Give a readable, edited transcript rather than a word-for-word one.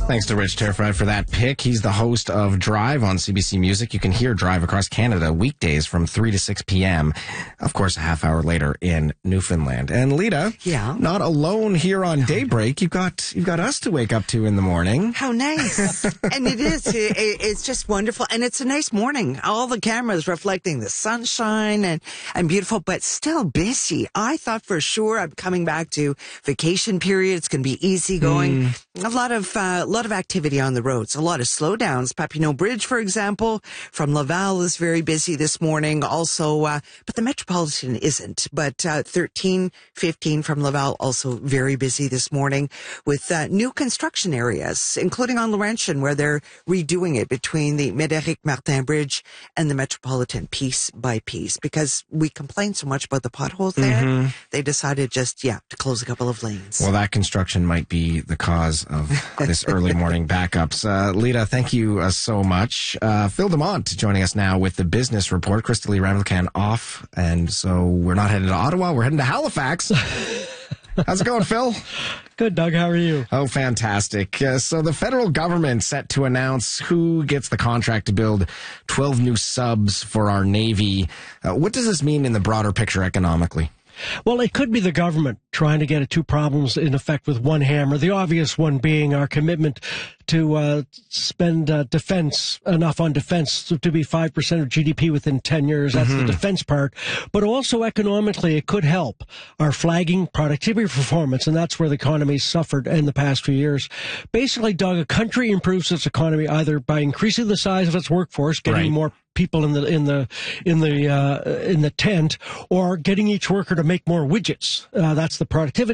Thanks to Rich Terrified for that pick. He's the host of Drive on CBC Music. You can hear Drive across Canada weekdays from 3 to 6 p.m. Of course, a half hour later in Newfoundland. And Lita, not alone here on Daybreak. You've got us to wake up to in the morning. How nice. And it is. It's just wonderful. And it's a nice morning. All the cameras reflecting the sunshine and beautiful, but still busy. I thought for sure I'm coming back to vacation period. It's going to be easy going. A lot of activity on the roads, a lot of slowdowns. Papineau Bridge, for example, from Laval is very busy this morning. Also, but the Metropolitan isn't. But 1315 from Laval also very busy this morning with new construction areas, including on Laurentian, where they're redoing it between the Médéric Martin Bridge and the Metropolitan piece by piece. Because we complained so much about the potholes there, they decided just, to close a couple of lanes. Well, that construction might be the cause of this early morning backups. Lita, thank you so much. Phil Demont joining us now with the business report. Crystalie Ramilcan off, and so we're not headed to Ottawa, we're heading to Halifax. How's it going, Phil? Good, Doug. How are you? Oh, fantastic. So the federal government set to announce who gets the contract to build 12 new subs for our Navy. What does this mean in the broader picture economically? Well, it could be the government trying to get at two problems in effect with one hammer. The obvious one being our commitment to spend defense enough on defense to be 5% of GDP within 10 years. That's the defense part. But also economically, it could help our flagging productivity performance, and that's where the economy suffered in the past few years. Basically, Doug, a country improves its economy either by increasing the size of its workforce, getting more people in the tent, or getting each worker to make more widgets. That's the productivity